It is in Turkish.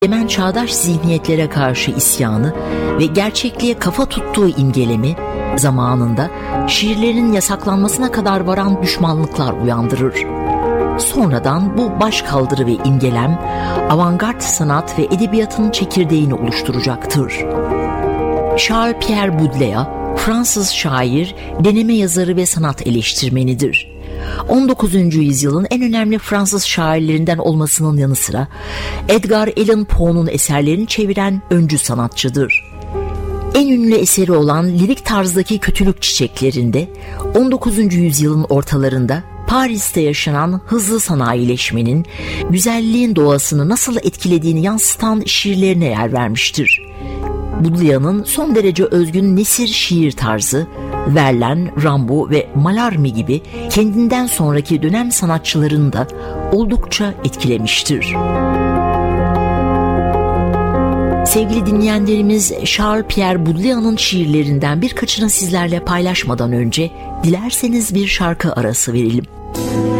egemen çağdaş zihniyetlere karşı isyanı ve gerçekliğe kafa tuttuğu imgelemi zamanında şiirlerin yasaklanmasına kadar varan düşmanlıklar uyandırır. Sonradan bu başkaldırı ve imgelem avantgard sanat ve edebiyatın çekirdeğini oluşturacaktır. Charles-Pierre Baudelaire, Fransız şair, deneme yazarı ve sanat eleştirmenidir. 19. yüzyılın en önemli Fransız şairlerinden olmasının yanı sıra Edgar Allan Poe'nun eserlerini çeviren öncü sanatçıdır. En ünlü eseri olan lirik tarzdaki Kötülük Çiçeklerinde 19. yüzyılın ortalarında Paris'te yaşanan hızlı sanayileşmenin güzelliğin doğasını nasıl etkilediğini yansıtan şiirlerine yer vermiştir. Baudelaire'ın son derece özgün nesir şiir tarzı, Verlaine, Rimbaud ve Mallarmé gibi kendinden sonraki dönem sanatçılarını da oldukça etkilemiştir. Sevgili dinleyenlerimiz, Charles-Pierre Baudelaire'ın şiirlerinden birkaçını sizlerle paylaşmadan önce dilerseniz bir şarkı arası verelim.